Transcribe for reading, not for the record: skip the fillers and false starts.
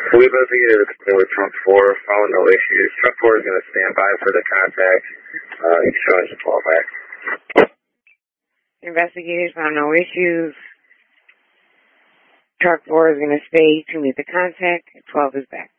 We investigated with Trunk 4, found no issues. Trunk 4 is going to stand by for the contact. He's showing some fallback. Investigators found no issues. Truck 4 is going to stay to meet the contact. 12 is back.